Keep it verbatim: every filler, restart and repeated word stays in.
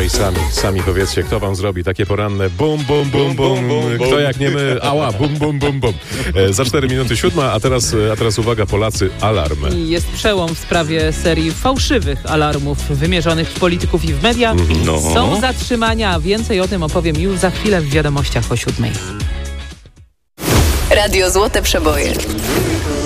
i sami, sami powiedzcie, kto wam zrobi takie poranne bum, bum, bum, bum, kto jak nie my, ała, bum, bum, bum, bum. E, za cztery minuty siódma, a teraz, a teraz uwaga, Polacy, alarm. I jest przełom w sprawie serii fałszywych alarmów wymierzonych w polityków i w media. No. Są zatrzymania, więcej o tym opowiem już za chwilę w wiadomościach o siódmej. Radio Złote Przeboje.